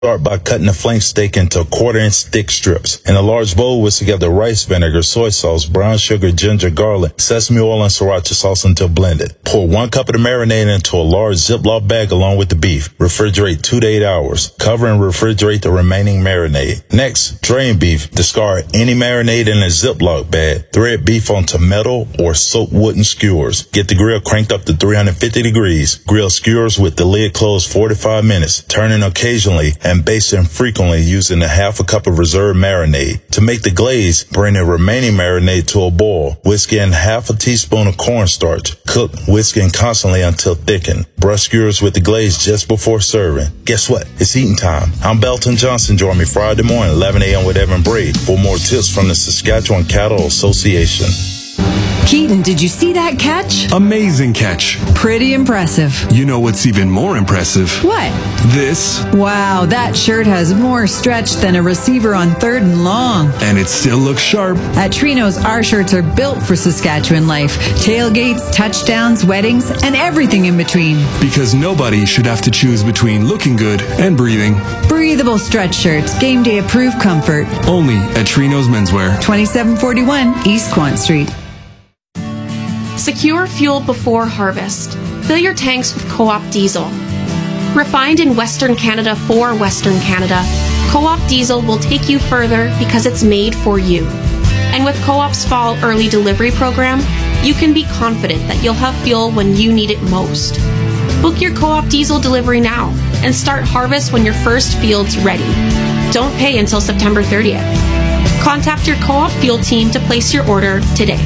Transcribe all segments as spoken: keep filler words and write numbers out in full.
Start by cutting the flank steak into quarter-inch thick strips. In a large bowl, whisk together rice vinegar, soy sauce, brown sugar, ginger, garlic, sesame oil, and sriracha sauce until blended. Pour one cup of the marinade into a large Ziploc bag along with the beef. Refrigerate two to eight hours. Cover and refrigerate the remaining marinade. Next, drain beef. Discard any marinade in a Ziploc bag. Thread beef onto metal or soaked wooden skewers. Get the grill cranked up to three hundred fifty degrees. Grill skewers with the lid closed forty-five minutes. Turning occasionally and basting frequently using a half a cup of reserve marinade. To make the glaze, bring the remaining marinade to a boil. Whisk in half a teaspoon of cornstarch. Cook, whisking constantly until thickened. Brush skewers with the glaze just before serving. Guess what? It's eating time. I'm Belton Johnson. Join me Friday morning, eleven a.m. with Evan Braid for more tips from the Saskatchewan Cattle Association. Keaton, did you see that catch? Amazing catch. Pretty impressive. You know what's even more impressive? What? This. Wow, that shirt has more stretch than a receiver on third and long. And it still looks sharp. At Trino's, our shirts are built for Saskatchewan life. Tailgates, touchdowns, weddings, and everything in between. Because nobody should have to choose between looking good and breathing. Breathable stretch shirts, game day approved comfort. Only at Trino's Menswear. twenty-seven forty-one East Quant Street. Secure fuel before harvest. Fill your tanks with Co-op Diesel. Refined in Western Canada for Western Canada, Co-op Diesel will take you further because it's made for you. And with Co-op's Fall Early Delivery program, you can be confident that you'll have fuel when you need it most. Book your Co-op Diesel delivery now and start harvest when your first field's ready. Don't pay until September thirtieth. Contact your Co-op fuel team to place your order today.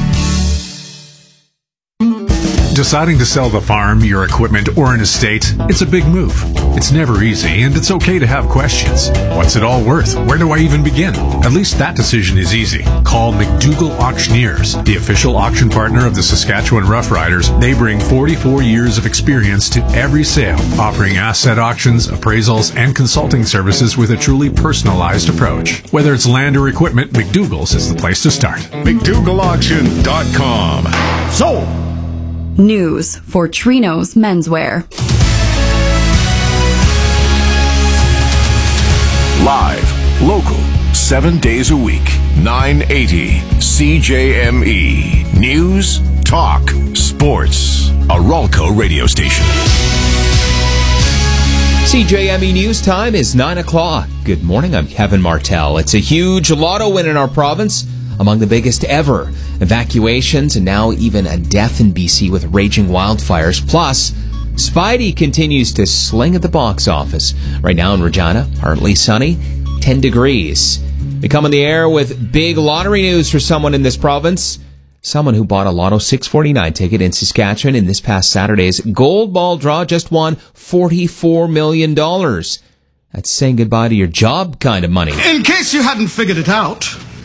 Deciding to sell the farm, your equipment, or an estate, it's a big move. It's never easy, and it's okay to have questions. What's it all worth? Where do I even begin? At least that decision is easy. Call McDougall Auctioneers, the official auction partner of the Saskatchewan Roughriders. They bring forty-four years of experience to every sale, offering asset auctions, appraisals, and consulting services with a truly personalized approach. Whether it's land or equipment, McDougall's is the place to start. McDougall Auction dot com. Sold! News for Trino's Menswear. Live, local, seven days a week, nine eighty C J M E. News, talk, sports. A Ralco radio station. C J M E News time is nine o'clock. Good morning, I'm Kevin Martell. It's a huge lotto win in our province, among the biggest ever. Evacuations and now even a death in B C with raging wildfires. Plus, Spidey continues to sling at the box office. Right now in Regina, partly sunny, ten degrees. We come on the air with big lottery news for someone in this province. Someone who bought a Lotto six forty-nine ticket in Saskatchewan in this past Saturday's Gold Ball draw just won forty-four million dollars. That's saying goodbye to your job kind of money. In case you hadn't figured it out,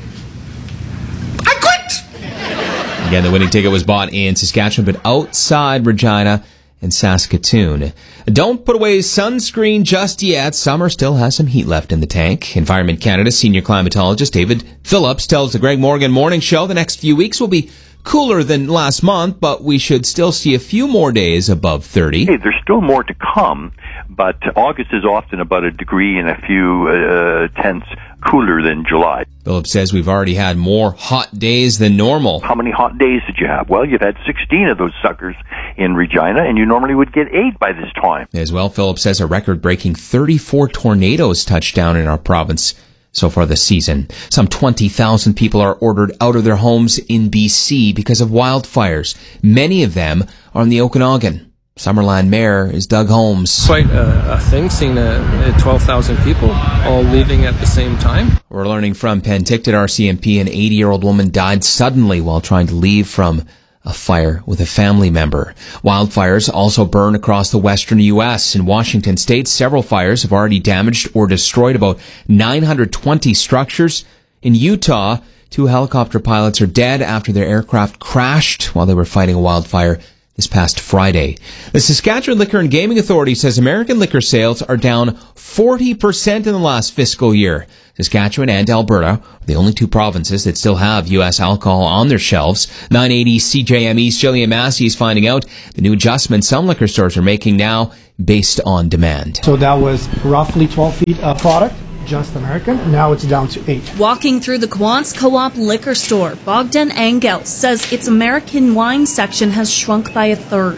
I quit! Again, the winning ticket was bought in Saskatchewan, but outside Regina and Saskatoon. Don't put away sunscreen just yet. Summer still has some heat left in the tank. Environment Canada senior climatologist David Phillips tells the Greg Morgan Morning Show the next few weeks will be cooler than last month, but we should still see a few more days above thirty. Hey, there's still more to come, but August is often about a degree and a few uh, tenths cooler than July. Phillips says we've already had more hot days than normal. How many hot days did you have? Well, you've had sixteen of those suckers in Regina, and you normally would get eight by this time. As well, Phillips says a record-breaking thirty-four tornadoes touched down in our province so far this season. Some twenty thousand people are ordered out of their homes in B C because of wildfires. Many of them are on the Okanagan. Summerland Mayor is Doug Holmes. Quite a, a thing, seeing a, a twelve thousand people all leaving at the same time. We're learning from Penticton R C M P an eighty-year-old woman died suddenly while trying to leave from a fire with a family member. Wildfires also burn across the western U S. In Washington state, several fires have already damaged or destroyed about nine hundred twenty structures. In Utah, two helicopter pilots are dead after their aircraft crashed while they were fighting a wildfire this past Friday. The Saskatchewan Liquor and Gaming Authority says American liquor sales are down forty percent in the last fiscal year. Saskatchewan and Alberta are the only two provinces that still have U S alcohol on their shelves. nine eighty C J M E's Jillian Massey is finding out the new adjustment some liquor stores are making now based on demand. So that was roughly twelve feet of product, just American. Now it's down to eight. Walking through the Quants Co-op liquor store, Bogdan Angel says its American wine section has shrunk by a third.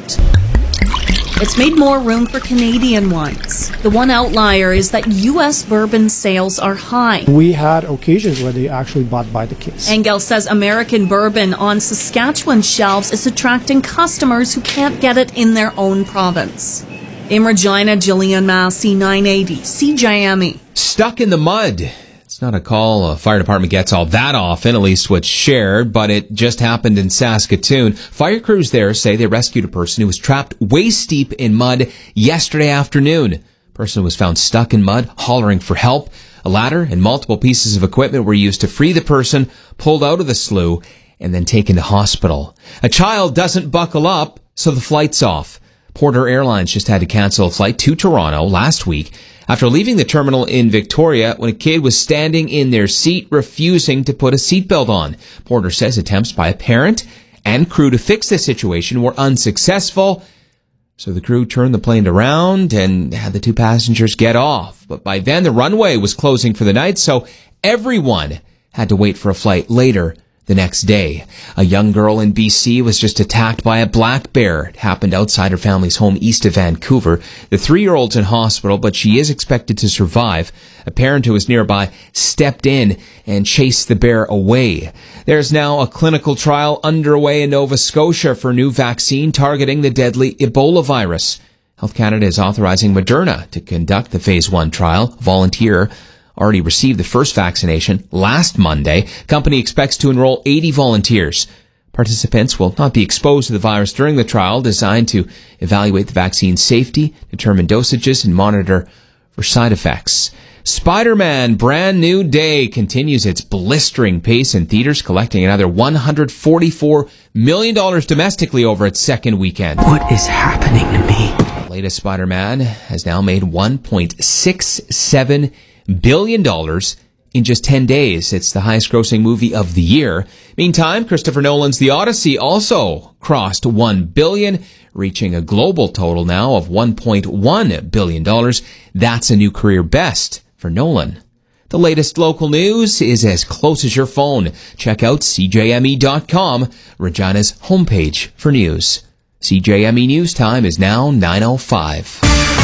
It's made more room for Canadian wines. The one outlier is that U S bourbon sales are high. We had occasions where they actually bought by the case. Engel says American bourbon on Saskatchewan shelves is attracting customers who can't get it in their own province. In Regina, Jillian Massey, nine eighty, C J M E. Stuck in the mud. It's not a call a fire department gets all that often, at least what's shared, but it just happened in Saskatoon. Fire crews there say they rescued a person who was trapped waist deep in mud yesterday afternoon. The person was found stuck in mud, hollering for help. A ladder and multiple pieces of equipment were used to free the person, pulled out of the slough, and then taken to hospital. A child doesn't buckle up, so the flight's off. Porter Airlines just had to cancel a flight to Toronto last week after leaving the terminal in Victoria when a kid was standing in their seat refusing to put a seatbelt on. Porter says attempts by a parent and crew to fix the situation were unsuccessful, so the crew turned the plane around and had the two passengers get off. But by then the runway was closing for the night, so everyone had to wait for a flight later the next day. A young girl in B C was just attacked by a black bear. It happened outside her family's home east of Vancouver. The three-year-old's in hospital, but she is expected to survive. A parent who was nearby stepped in and chased the bear away. There's now a clinical trial underway in Nova Scotia for a new vaccine targeting the deadly Ebola virus. Health Canada is authorizing Moderna to conduct the phase one trial. A volunteer already received the first vaccination last Monday. Company expects to enroll eighty volunteers. Participants will not be exposed to the virus during the trial, designed to evaluate the vaccine's safety, determine dosages, and monitor for side effects. Spider-Man Brand New Day continues its blistering pace in theaters, collecting another one hundred forty-four million dollars domestically over its second weekend. What is happening to me? The latest Spider-Man has now made one point six seven billion dollars in just ten days. It's the highest grossing movie of the year. Meantime, Christopher Nolan's The Odyssey also crossed one billion dollars, reaching a global total now of one point one billion dollars. That's a new career best for Nolan. The latest local news is as close as your phone. Check out C J M E dot com, Regina's homepage for news. C J M E News Time is now nine oh five.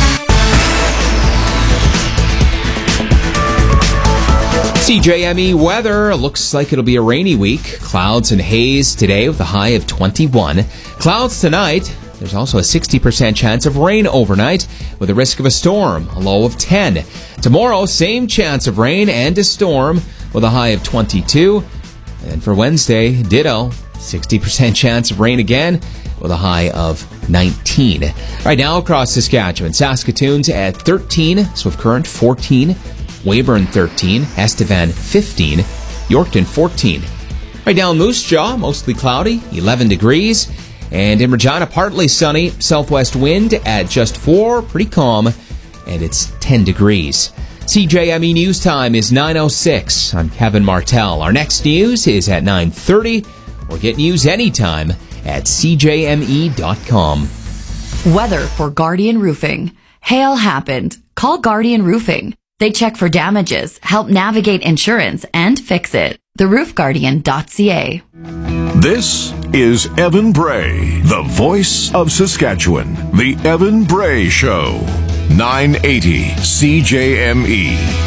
C J M E weather. Looks like it'll be a rainy week. Clouds and haze today with a high of twenty-one. Clouds tonight. There's also a sixty percent chance of rain overnight with a risk of a storm, a low of ten. Tomorrow, same chance of rain and a storm with a high of twenty-two. And for Wednesday, ditto, sixty percent chance of rain again with a high of nineteen. Right now across Saskatchewan, Saskatoon's at thirteen, Swift Current fourteen, Weyburn thirteen, Estevan fifteen, Yorkton fourteen. Right down Moose Jaw, mostly cloudy, eleven degrees. And in Regina, partly sunny, southwest wind at just four, pretty calm, and it's ten degrees. C J M E News Time is nine oh six. I'm Kevin Martell. Our next news is at nine thirty, or get news anytime at C J M E dot com. Weather for Guardian Roofing. Hail happened. Call Guardian Roofing. They check for damages, help navigate insurance, and fix it. the roof guardian dot c a. This is Evan Bray, the voice of Saskatchewan. The Evan Bray Show. nine eighty C J M E.